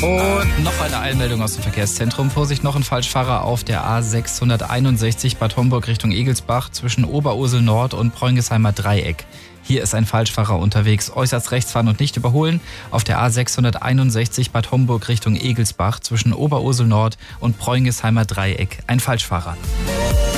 Und noch eine Einmeldung aus dem Verkehrszentrum. Vorsicht, noch ein Falschfahrer auf der A661 Bad Homburg Richtung Egelsbach zwischen Oberursel Nord und Preungesheimer Dreieck. Hier ist ein Falschfahrer unterwegs. Äußerst rechts fahren und nicht überholen. Auf der A661 Bad Homburg Richtung Egelsbach zwischen Oberursel Nord und Preungesheimer Dreieck. Ein Falschfahrer.